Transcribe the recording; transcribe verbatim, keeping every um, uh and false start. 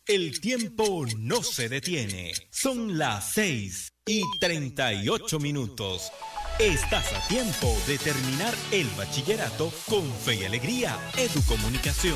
El tiempo no se detiene. Son las seis y treinta y ocho minutos. Estás a tiempo de terminar el bachillerato con fe y alegría. Educomunicación.